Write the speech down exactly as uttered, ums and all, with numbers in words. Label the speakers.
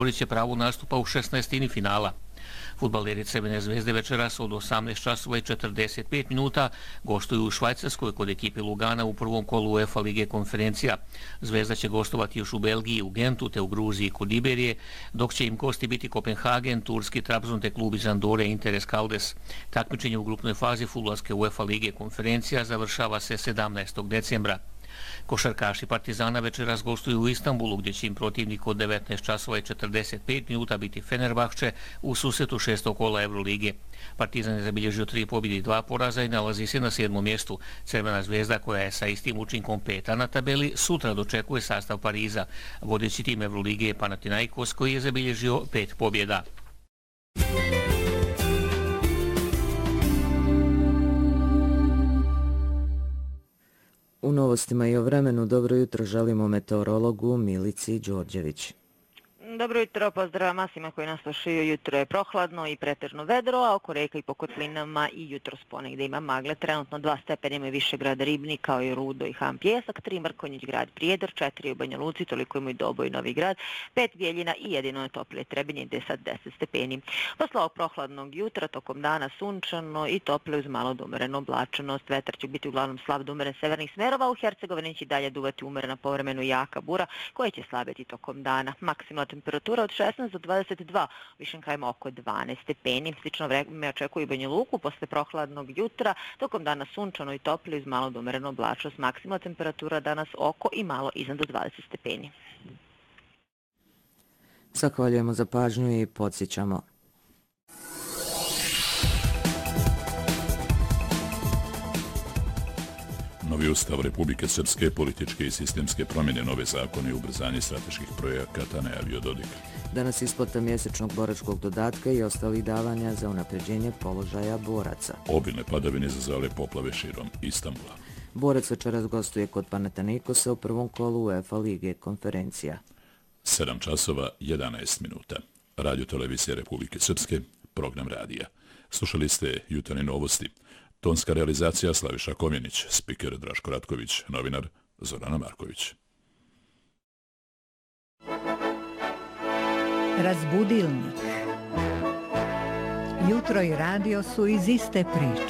Speaker 1: će pravo nastupa u šesnaestini finala. Fudbaleri Crvene zvezde večeras od osamnaest časova i četrdeset pet minuta gostuju u Švajcarskoj kod ekipe Lugana u prvom kolu UEFA Lige konferencija. Zvezda će gostovati još u Belgiji, u Gentu te u Gruziji kod Iberije, dok će im gosti biti Kopenhagen, turski Trabzon te klub iz Andore Interes Caldes. Takmičenje u grupnoj fazi fudbalske UEFA Lige konferencija završava se sedamnaestog decembra. Košarkaši Partizana večeras gostuju u Istanbulu, gdje će im protivnik od devetnaest časova i četrdeset pet minuta biti Fenerbahče u susretu šestog kola Evrolige. Partizan je zabilježio tri pobjede i dva poraza i nalazi se na sedmom mjestu. Crvena zvezda, koja je sa istim učinkom peta na tabeli, sutra dočekuje sastav Pariza. Vodeći tim Evrolige je Panathinaikos, koji je zabilježio pet pobjeda.
Speaker 2: U novostima i o vremenu dobro jutro želimo meteorologu Milici Đorđević.
Speaker 3: Dobro jutro, pozdrav masima koji nas slušaju. Jutro je prohladno i pretežno vedro, a oko reka i po kotlinama i jutro ponegde ima magle. Trenutno dva stepena ima više grad Ribni, kao i Rudo i Ham Pjesak, tri Mrkonjić grad Prijedor, četiri u Banja Luci, toliko ima i Doboj i Novi Grad, pet Bijeljina i jedino je toplije Trebinje, gde je sad deset stepeni. Posle ovog prohladnog jutra, tokom dana sunčano i tople uz malo do umerenu oblačenost. Vetar će biti uglavnom slab do umeren severnih smerova, u Hercegovini će dalje duvati umerena povremeno jaka bura, koja će slabeti tokom dana. Maksimalna temperatura od šesnaest do dvadeset dva, u višim krajima oko dvanaest stepeni. Slično vreme očekuje i Banja Luku posle prohladnog jutra, tokom dana sunčano i toplije uz malo do umerenu oblačenost. Maksimalna temperatura danas oko i malo iznad do dvadeset stepeni.
Speaker 2: Zahvaljujemo za pažnju i podsjećamo.
Speaker 4: Novi ustav Republike Srpske, političke i sistemske promjene, nove zakone i ubrzanje strateških projekata najavio Dodik.
Speaker 2: Danas isplata mjesečnog boračkog dodatka i ostalih davanja za unapređenje položaja boraca.
Speaker 4: Obilne padavine izazvale poplave širom Istanbula.
Speaker 2: Borac večeras gostuje kod Panathinaikosa u prvom kolu UEFA Lige konferencija.
Speaker 4: sedam časova jedanaest minuta. Radio televizija Republike Srpske, program radija. Slušali ste jutarnje novosti. Tonska realizacija Slaviša Komjenić, spiker Draško Ratković, novinar Zorana Marković.
Speaker 5: Razbudilnik. Jutro i radio su iz iste priče.